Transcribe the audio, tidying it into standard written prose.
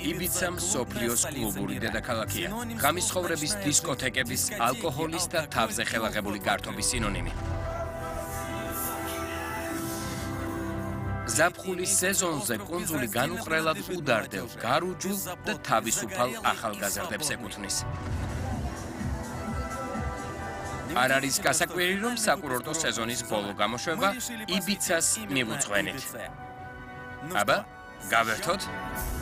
იბიცა მსოფლიოს კლუბური დედაქალაქია. ღამის ცხოვრების, დისკოთეკების, ალკოჰოლის და თავზე ხელაღებული გართობის სინონიმი. ზაფხულის სეზონზე კუნძული განუყრელად უდარდელ, გარუჯულ და თავისუფალ ახალგაზრდებს ეკუთვნის. არ არის გასაკვირი, რომ საკურორტო სეზონის ბოლო გამოშვება იბიცას მივუძღვენით. აბა, გავერთოთ?